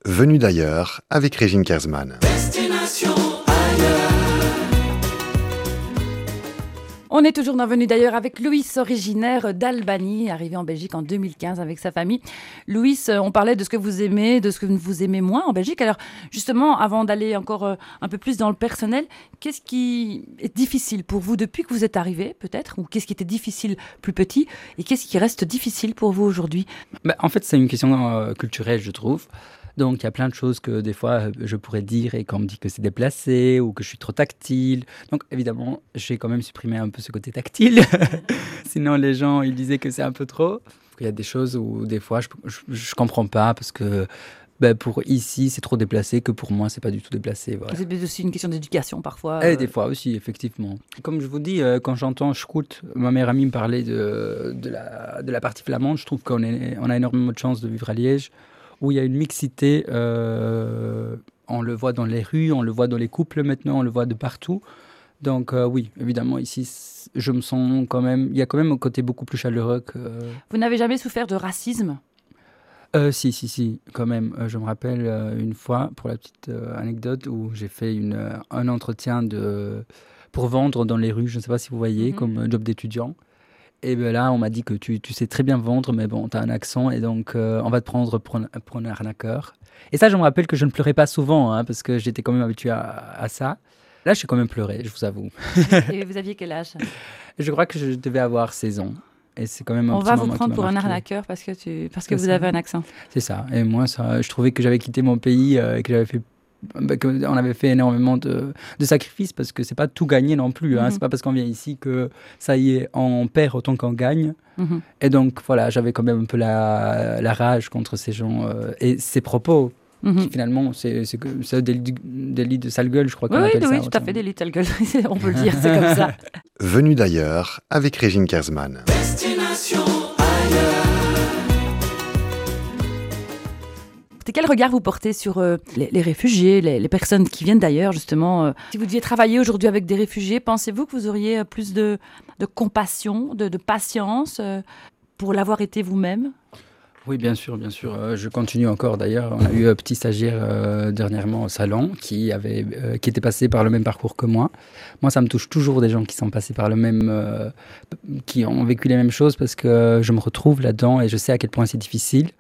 Venu d'ailleurs avec Régine Kersman. Destination ailleurs. On est toujours dans Venu d'ailleurs avec Louis, originaire d'Albanie, arrivé en Belgique en 2015 avec sa famille. Louis, on parlait de ce que vous aimez, de ce que vous aimez moins en Belgique. Alors justement, avant d'aller encore un peu plus dans le personnel, qu'est-ce qui est difficile pour vous depuis que vous êtes arrivé peut-être? Ou qu'est-ce qui était difficile plus petit? Et qu'est-ce qui reste difficile pour vous aujourd'hui? En fait, c'est une question culturelle, je trouve. Donc, il y a plein de choses que des fois, je pourrais dire et qu'on me dit que c'est déplacé ou que je suis trop tactile. Donc, évidemment, j'ai quand même supprimé un peu ce côté tactile. Sinon, les gens, ils disaient que c'est un peu trop. Il y a des choses où, des fois, je comprends pas parce que pour ici, c'est trop déplacé, que pour moi, c'est pas du tout déplacé. Voilà. C'est aussi une question d'éducation parfois. Et des fois aussi, effectivement. Comme je vous dis, quand j'entends Scout, ma meilleure amie me parlait de la partie flamande, je trouve qu'on a énormément de chance de vivre à Liège, où il y a une mixité, on le voit dans les rues, on le voit dans les couples maintenant, on le voit de partout. Donc oui, évidemment, ici, je me sens quand même... Il y a quand même un côté beaucoup plus chaleureux que... Vous n'avez jamais souffert de racisme? Si, quand même. Je me rappelle une fois, pour la petite anecdote, où j'ai fait un entretien pour vendre dans les rues, je ne sais pas si vous voyez, comme job d'étudiant. Et bien là, on m'a dit que tu sais très bien vendre, mais bon, tu as un accent, et donc on va te prendre pour un arnaqueur. Et ça, je me rappelle que je ne pleurais pas souvent, hein, parce que j'étais quand même habitué à ça. Là, j'ai quand même pleuré, je vous avoue. Et vous aviez quel âge? Je crois que je devais avoir 16 ans. Et c'est quand même on va vous prendre pour un arnaqueur parce que vous avez un accent. C'est ça. Et moi, je trouvais que j'avais quitté mon pays et que j'avais fait... qu'on avait fait énormément de sacrifices parce que c'est pas tout gagné non plus. Hein. C'est pas parce qu'on vient ici que ça y est, on perd autant qu'on gagne. Et donc voilà, j'avais quand même un peu la rage contre ces gens et ces propos. Qui, finalement, c'est délit de sale gueule, je crois qu'on appelle ça. Oui, tout à fait, délit de sale gueule. On peut le dire, c'est comme ça. Venu d'ailleurs avec Régine Kersman. Destination ailleurs. Quel regard vous portez sur les réfugiés, les personnes qui viennent d'ailleurs, justement si vous deviez travailler aujourd'hui avec des réfugiés, pensez-vous que vous auriez plus de compassion, de patience pour l'avoir été vous-même? Oui, bien sûr. Je continue encore d'ailleurs. On a eu un petit stagiaire dernièrement au salon qui était passé par le même parcours que moi. Moi, ça me touche toujours des gens qui sont passés par qui ont vécu les mêmes choses parce que je me retrouve là-dedans et je sais à quel point c'est difficile.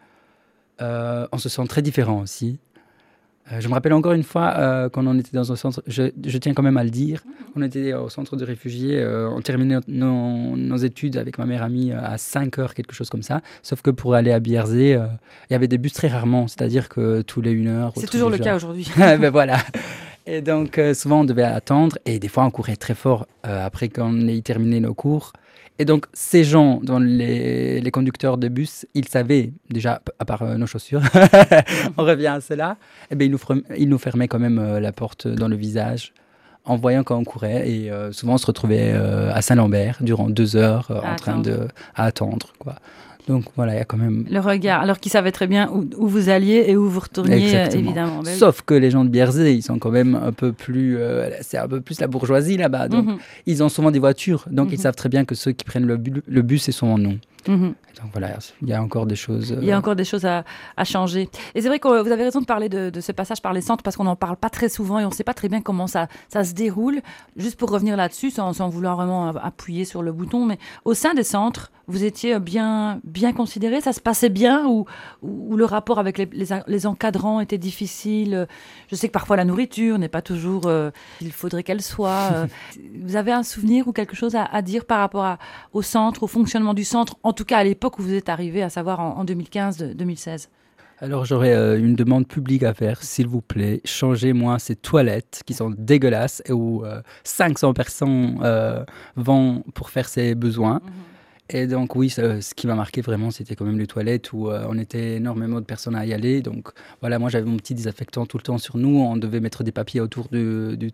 On se sent très différent aussi. Je me rappelle encore une fois quand on était dans un centre, je tiens quand même à le dire, on était au centre de réfugiés, on terminait nos études avec ma meilleure amie à 5 heures, quelque chose comme ça, sauf que pour aller à Bierzé, il y avait des bus très rarement, c'est-à-dire que tous les 1 heure... C'est toujours le cas aujourd'hui. Voilà. Et donc souvent on devait attendre et des fois on courait très fort après qu'on ait terminé nos cours. Et donc, ces gens, dans les conducteurs de bus, ils savaient, déjà, à part nos chaussures, on revient à cela, et bien, ils nous fermaient quand même la porte dans le visage en voyant qu'on courait. Et souvent, on se retrouvait à Saint-Lambert durant 2 heures en train d'attendre, quoi. Donc voilà, il y a quand même... Le regard, alors qu'ils savaient très bien où vous alliez et où vous retourniez, évidemment. Sauf que les gens de Bierzé, ils sont quand même un peu plus... c'est un peu plus la bourgeoisie là-bas. Donc ils ont souvent des voitures. Donc ils savent très bien que ceux qui prennent le bus, c'est souvent nous. Donc voilà, il y a encore des choses... Il y a encore des choses à changer. Et c'est vrai que vous avez raison de parler de ce passage par les centres parce qu'on n'en parle pas très souvent et on ne sait pas très bien comment ça se déroule. Juste pour revenir là-dessus, sans vouloir vraiment appuyer sur le bouton, mais au sein des centres, vous étiez bien considéré? Ça se passait bien ou le rapport avec les encadrants était difficile? Je sais que parfois la nourriture n'est pas toujours il faudrait qu'elle soit. Vous avez un souvenir ou quelque chose à dire par rapport au centre, au fonctionnement du centre, en tout cas à l'époque où vous êtes arrivé, à savoir en 2015-2016? Alors j'aurais une demande publique à faire, s'il vous plaît, changez-moi ces toilettes qui sont dégueulasses et où 500 personnes vont pour faire ses besoins. Et donc oui, ce qui m'a marqué vraiment, c'était quand même les toilettes où on était énormément de personnes à y aller. Donc voilà, moi j'avais mon petit désinfectant tout le temps sur nous, on devait mettre des papiers autour du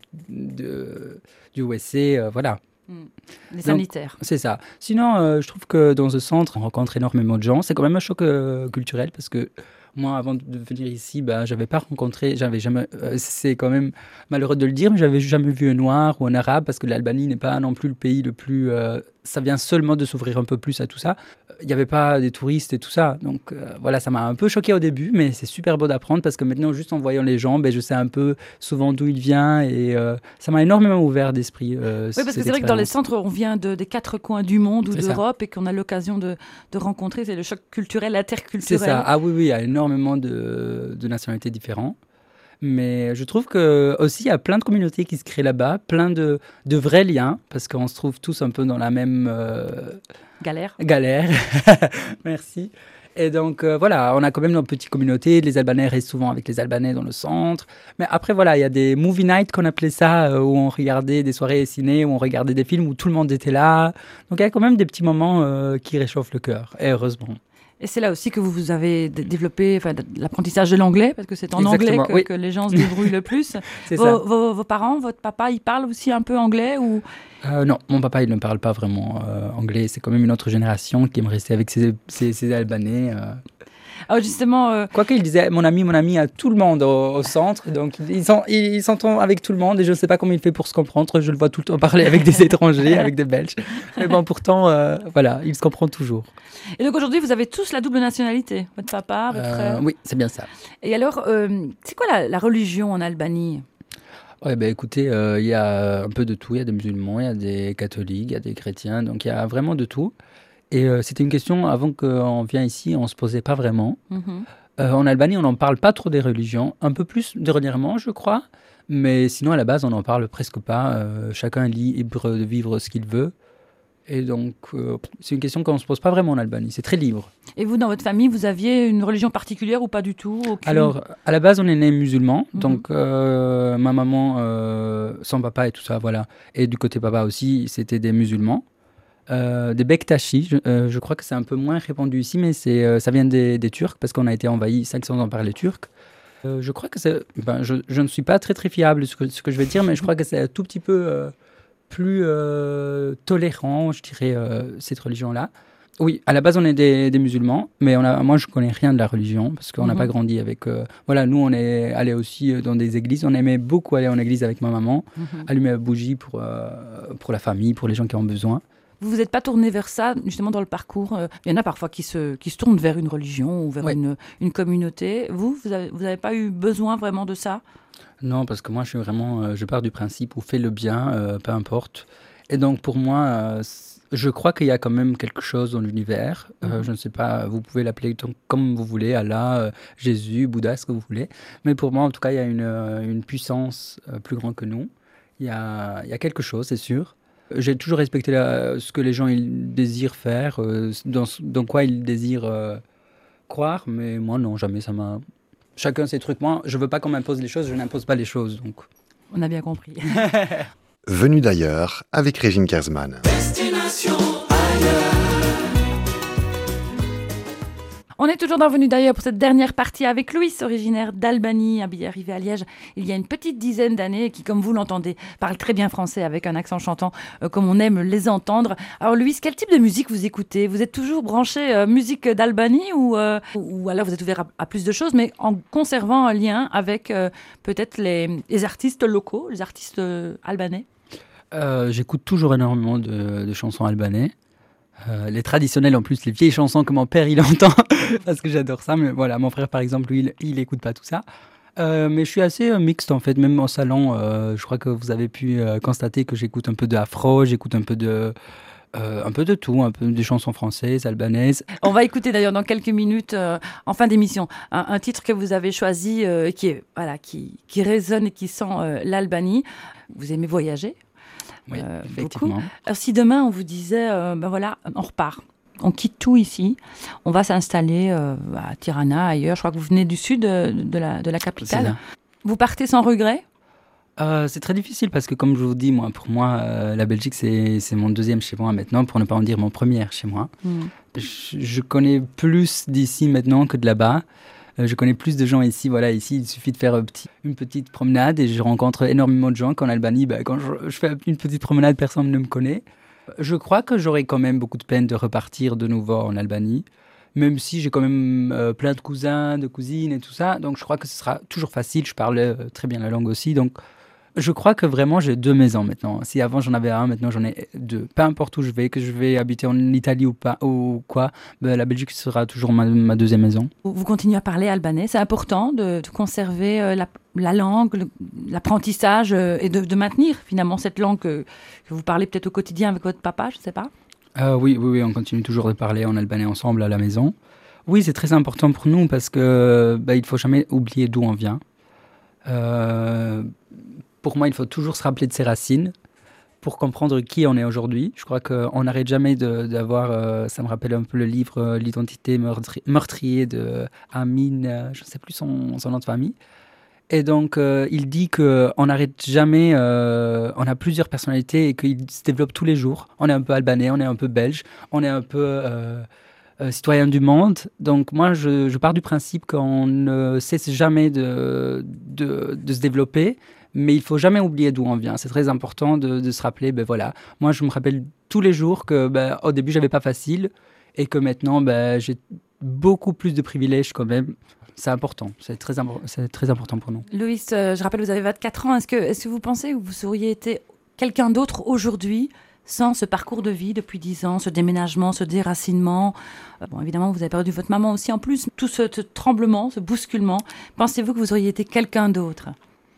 WC, voilà. Les sanitaires. Donc, c'est ça. Sinon, je trouve que dans ce centre, on rencontre énormément de gens. C'est quand même un choc culturel parce que moi, avant de venir ici, j'avais pas rencontré, j'avais jamais, c'est quand même malheureux de le dire, mais j'avais jamais vu un noir ou un arabe parce que l'Albanie n'est pas non plus le pays le plus ça vient seulement de s'ouvrir un peu plus à tout ça. Il n'y avait pas des touristes et tout ça. Donc voilà, ça m'a un peu choqué au début, mais c'est super beau d'apprendre parce que maintenant, juste en voyant les gens, je sais un peu souvent d'où il vient et ça m'a énormément ouvert d'esprit. Oui, parce que c'est vrai que dans les centres, on vient des 4 coins du monde ou C'est d'Europe et qu'on a l'occasion de rencontrer. C'est le choc culturel, C'est interculturel. ça. Ah oui, il y a énormément de nationalités différentes. Mais je trouve que aussi il y a plein de communautés qui se créent là-bas, plein de vrais liens, parce qu'on se trouve tous un peu dans la même Galère. Merci. Et donc voilà, on a quand même nos petites communautés. Les Albanais restent souvent avec les Albanais dans le centre. Mais après voilà, il y a des movie nights qu'on appelait ça, où on regardait des soirées ciné, où on regardait des films où tout le monde était là. Donc il y a quand même des petits moments qui réchauffent le cœur. Et heureusement. Et c'est là aussi que vous avez développé l'apprentissage de l'anglais, parce que c'est en anglais que les gens se débrouillent le plus. C'est ça. Vos parents, votre papa, ils parlent aussi un peu anglais ou... Non, mon papa, il ne parle pas vraiment anglais. C'est quand même une autre génération qui aime rester avec ses Albanais. Ah, justement... Quoique, il disait mon ami à tout le monde au centre. Donc, il s'entend avec tout le monde et je ne sais pas comment il fait pour se comprendre. Je le vois tout le temps parler avec des étrangers, avec des Belges. Mais bon, pourtant, voilà, il se comprend toujours. Et donc, aujourd'hui, vous avez tous la double nationalité. Votre papa, votre frère. Oui, c'est bien ça. Et alors, c'est quoi la religion en Albanie ? Ouais, écoutez, il y a un peu de tout. Il y a des musulmans, il y a des catholiques, il y a des chrétiens. Donc, il y a vraiment de tout. Et c'était une question, avant qu'on vienne ici, on ne se posait pas vraiment. En Albanie, on n'en parle pas trop des religions. Un peu plus dernièrement, je crois. Mais sinon, à la base, on n'en parle presque pas. Chacun est libre de vivre ce qu'il veut. Et donc, c'est une question qu'on ne se pose pas vraiment en Albanie. C'est très libre. Et vous, dans votre famille, vous aviez une religion particulière ou pas du tout ? Aucune ? Alors, à la base, on est né musulmans. Donc, ma maman, son papa et tout ça, voilà. Et du côté papa aussi, c'était des musulmans. Des Bektashi, je crois que c'est un peu moins répandu ici, mais ça vient des Turcs, parce qu'on a été envahi 500 ans par les Turcs. Je crois que c'est... je ne suis pas très très fiable de ce que je vais dire, mais je crois que c'est un tout petit peu plus tolérant, je dirais, cette religion-là. Oui, à la base, on est des musulmans, mais moi, je ne connais rien de la religion, parce qu'on n'a pas grandi avec... voilà, nous, on est allés aussi dans des églises. On aimait beaucoup aller en église avec ma maman, allumer la bougie pour la famille, pour les gens qui ont besoin. Vous vous êtes pas tourné vers ça, justement, dans le parcours. Il y en a parfois qui se tournent vers une religion ou vers une communauté. Vous avez pas eu besoin vraiment de ça ? Non, parce que moi, je pars du principe où fais le bien, peu importe. Et donc, pour moi, je crois qu'il y a quand même quelque chose dans l'univers. Je ne sais pas, vous pouvez l'appeler comme vous voulez, Allah, Jésus, Bouddha, ce que vous voulez. Mais pour moi, en tout cas, il y a une puissance plus grande que nous. Il y a quelque chose, c'est sûr. J'ai toujours respecté ce que les gens ils désirent faire, dans quoi ils désirent croire, mais moi non, jamais ça m'a... Chacun ses trucs. Moi, je veux pas qu'on m'impose les choses, je n'impose pas les choses. Donc. On a bien compris. Venu d'ailleurs avec Régine Kersman. Destination ailleurs. On est toujours dans Venu d'ailleurs pour cette dernière partie avec Louis, originaire d'Albanie, arrivé à Liège il y a une petite dizaine d'années, qui, comme vous l'entendez, parle très bien français avec un accent chantant comme on aime les entendre. Alors Louis, quel type de musique vous écoutez ? Vous êtes toujours branché musique d'Albanie ou alors vous êtes ouvert à plus de choses, mais en conservant un lien avec peut-être les artistes locaux, les artistes albanais ? J'écoute toujours énormément de chansons albanais. Les traditionnelles en plus, les vieilles chansons que mon père il entend parce que j'adore ça, mais voilà, mon frère par exemple lui il écoute pas tout ça, mais je suis assez mixte en fait, même au salon. Je crois que vous avez pu constater que j'écoute un peu de afro, j'écoute un peu de tout, un peu des chansons françaises, albanaises. On va écouter d'ailleurs dans quelques minutes, en fin d'émission, un titre que vous avez choisi qui résonne et qui sent l'Albanie. Vous aimez voyager ? Oui, effectivement. Alors, si demain on vous disait, on repart, on quitte tout ici, on va s'installer à Tirana, ailleurs, je crois que vous venez du sud de la capitale. Vous partez sans regret ? C'est très difficile parce que, comme je vous dis, pour moi, la Belgique, c'est mon deuxième chez moi maintenant, pour ne pas en dire mon premier chez moi. Je connais plus d'ici maintenant que de là-bas. Je connais plus de gens ici. Voilà, ici, il suffit de faire une petite promenade et je rencontre énormément de gens. Qu'en Albanie, quand je fais une petite promenade, personne ne me connaît. Je crois que j'aurai quand même beaucoup de peine de repartir de nouveau en Albanie, même si j'ai quand même plein de cousins, de cousines et tout ça. Donc, je crois que ce sera toujours facile. Je parle très bien la langue aussi. Donc, Je crois que vraiment j'ai 2 maisons maintenant. Si avant j'en avais un, maintenant j'en ai 2. Peu importe où je vais, que je vais habiter en Italie ou pas, ou quoi, la Belgique sera toujours ma deuxième maison. Vous continuez à parler albanais. C'est important de conserver la langue, l'apprentissage et de maintenir finalement cette langue que vous parlez peut-être au quotidien avec votre papa, je ne sais pas. Oui, on continue toujours de parler en albanais ensemble à la maison. Oui, c'est très important pour nous parce que il ne faut jamais oublier d'où on vient. Pour moi, il faut toujours se rappeler de ses racines pour comprendre qui on est aujourd'hui. Je crois qu'on n'arrête jamais d'avoir... ça me rappelle un peu le livre L'identité meurtrier de Amin, je ne sais plus son nom de famille. Et donc, il dit qu'on n'arrête jamais, on a plusieurs personnalités et qu'ils se développent tous les jours. On est un peu albanais, on est un peu belge, on est un peu citoyen du monde. Donc moi, je pars du principe qu'on ne cesse jamais de se développer, mais il ne faut jamais oublier d'où on vient. C'est très important de se rappeler, voilà. Moi, je me rappelle tous les jours que au début, je n'avais pas facile et que maintenant, j'ai beaucoup plus de privilèges quand même. C'est important, c'est très important pour nous. Louis, je rappelle, vous avez 24 ans. Est-ce que vous pensez que vous auriez été quelqu'un d'autre aujourd'hui sans ce parcours de vie depuis 10 ans, ce déménagement, ce déracinement? Évidemment, vous avez perdu votre maman aussi en plus. Tout ce tremblement, ce bousculement, pensez-vous que vous auriez été quelqu'un d'autre?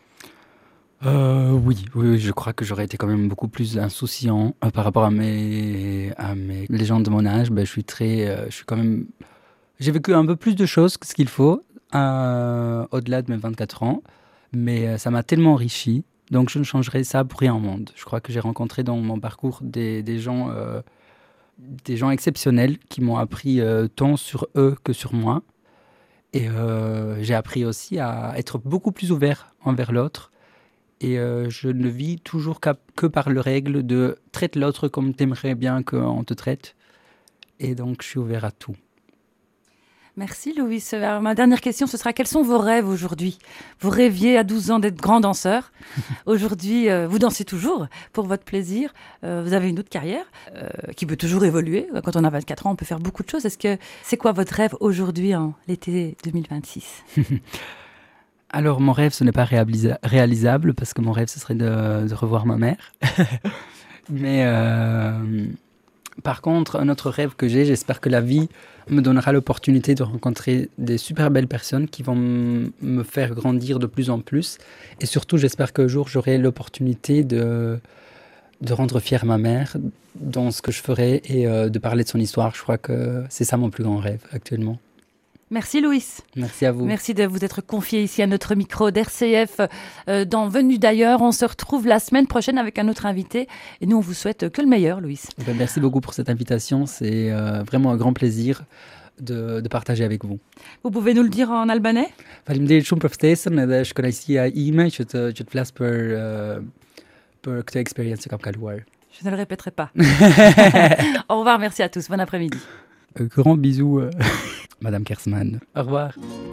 Oui, je crois que j'aurais été quand même beaucoup plus insouciant par rapport à les gens de mon âge. Je suis quand même... J'ai vécu un peu plus de choses que ce qu'il faut, au-delà de mes 24 ans, mais ça m'a tellement enrichi, donc je ne changerai ça pour rien au monde. Je crois que j'ai rencontré dans mon parcours des gens exceptionnels qui m'ont appris tant sur eux que sur moi. Et j'ai appris aussi à être beaucoup plus ouvert envers l'autre. Et je ne vis toujours que par le règle de « traite l'autre comme t'aimerais bien qu'on te traite ». Et donc, je suis ouvert à tout. Merci Louis. Ma dernière question, ce sera quels sont vos rêves aujourd'hui? Vous rêviez à 12 ans d'être grand danseur. Aujourd'hui, vous dansez toujours pour votre plaisir. Vous avez une autre carrière qui peut toujours évoluer. Quand on a 24 ans, on peut faire beaucoup de choses. C'est quoi votre rêve aujourd'hui en l'été 2026? Alors, mon rêve, ce n'est pas réalisable parce que mon rêve, ce serait de revoir ma mère. Mais par contre, un autre rêve que j'espère que la vie me donnera l'opportunité de rencontrer des super belles personnes qui vont me faire grandir de plus en plus. Et surtout, j'espère qu'un jour, j'aurai l'opportunité de rendre fière ma mère dans ce que je ferai et de parler de son histoire. Je crois que c'est ça mon plus grand rêve actuellement. Merci Louis. Merci à vous. Merci de vous être confié ici à notre micro d'RCF dans Venu d'ailleurs. On se retrouve la semaine prochaine avec un autre invité. Et nous, on vous souhaite que le meilleur, Louis. Merci beaucoup pour cette invitation. C'est vraiment un grand plaisir de partager avec vous. Vous pouvez nous le dire en albanais? Faleminderit shumë për ftesën edhe shkënaqësia ime që të flas për këtë eksperiencë që kam kaluar. Je ne le répéterai pas. Au revoir, merci à tous. Bon après-midi. Grand bisou, Madame Kersman. Au revoir.